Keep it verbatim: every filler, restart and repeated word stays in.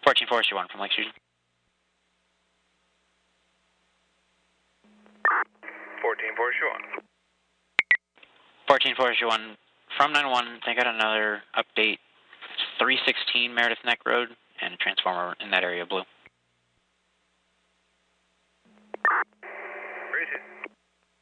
fourteen Forestry one from Lake Fusion. fourteen Forestry one. fourteen Forestry one from nine one, they got another update. It's three sixteen Meredith Neck Road, and a transformer in that area blue.